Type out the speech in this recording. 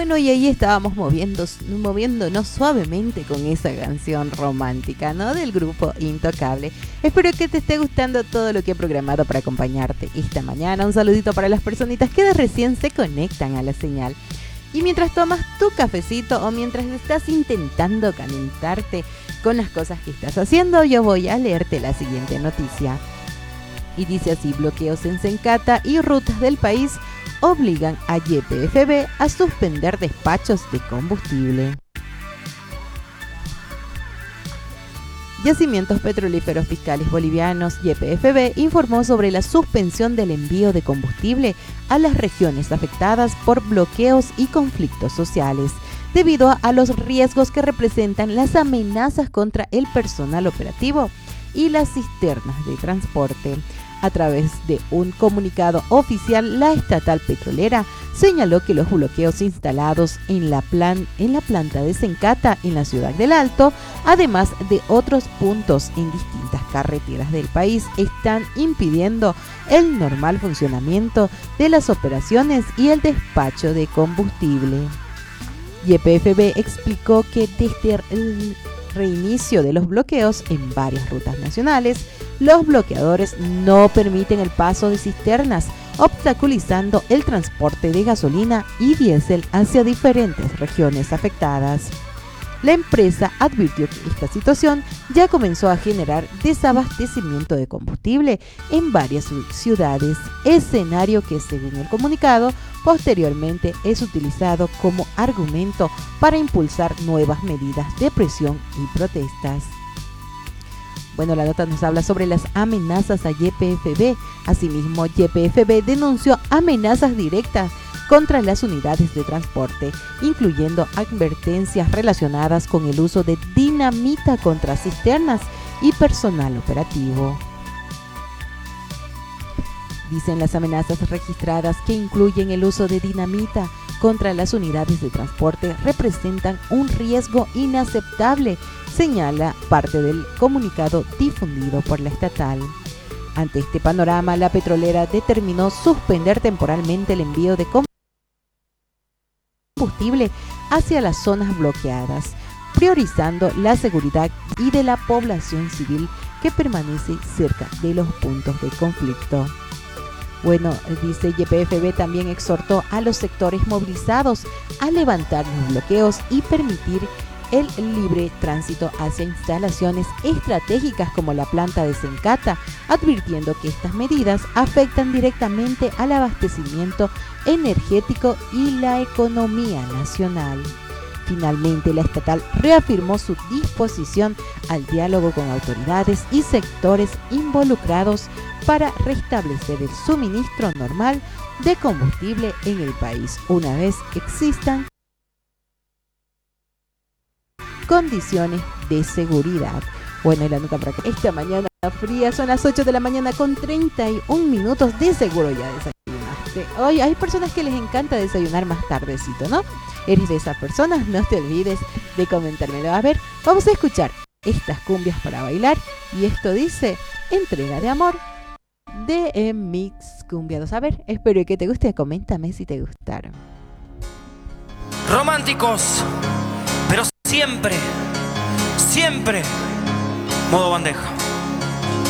bueno, y ahí estábamos moviéndonos suavemente con esa canción romántica, ¿no? Del grupo Intocable. Espero que te esté gustando todo lo que he programado para acompañarte esta mañana. Un saludito para las personitas que de recién se conectan a la señal. Y mientras tomas tu cafecito o mientras estás intentando calentarte con las cosas que estás haciendo, yo voy a leerte la siguiente noticia. Y dice así: bloqueos en Sencata y rutas del país obligan a YPFB a suspender despachos de combustible. Yacimientos Petrolíferos Fiscales Bolivianos, YPFB, informó sobre la suspensión del envío de combustible a las regiones afectadas por bloqueos y conflictos sociales, debido a los riesgos que representan las amenazas contra el personal operativo y las cisternas de transporte. A través de un comunicado oficial, la estatal petrolera señaló que los bloqueos instalados en la planta de Sencata en la ciudad del Alto, además de otros puntos en distintas carreteras del país, están impidiendo el normal funcionamiento de las operaciones y el despacho de combustible. YPFB explicó que desde el reinicio de los bloqueos en varias rutas nacionales, los bloqueadores no permiten el paso de cisternas, obstaculizando el transporte de gasolina y diésel hacia diferentes regiones afectadas. La empresa advirtió que esta situación ya comenzó a generar desabastecimiento de combustible en varias ciudades, escenario que, según el comunicado, posteriormente es utilizado como argumento para impulsar nuevas medidas de presión y protestas. Bueno, la nota nos habla sobre las amenazas a YPFB. Asimismo, YPFB denunció amenazas directas contra las unidades de transporte, incluyendo advertencias relacionadas con el uso de dinamita contra cisternas y personal operativo. Dicen las amenazas registradas, que incluyen el uso de dinamita contra las unidades de transporte, representan un riesgo inaceptable, señala parte del comunicado difundido por la estatal. Ante este panorama, la petrolera determinó suspender temporalmente el envío de combustible hacia las zonas bloqueadas, priorizando la seguridad y de la población civil que permanece cerca de los puntos de conflicto. Bueno, dice YPFB, también exhortó a los sectores movilizados a levantar los bloqueos y permitir el libre tránsito hacia instalaciones estratégicas como la planta de Sencata, advirtiendo que estas medidas afectan directamente al abastecimiento energético y la economía nacional. Finalmente, la estatal reafirmó su disposición al diálogo con autoridades y sectores involucrados para restablecer el suministro normal de combustible en el país, una vez existan condiciones de seguridad. Bueno, y la nota para que esta mañana fría, son las 8 de la mañana con 31 minutos, de seguro ya desayunaste. Hoy hay personas que les encanta desayunar más tardecito, ¿no? ¿Eres de esas personas? No te olvides de comentármelo. A ver, vamos a escuchar estas cumbias para bailar, y esto dice Entrega de Amor de Mix Cumbiados. A ver, espero que te guste, coméntame si te gustaron. Románticos, pero siempre, modo bandeja.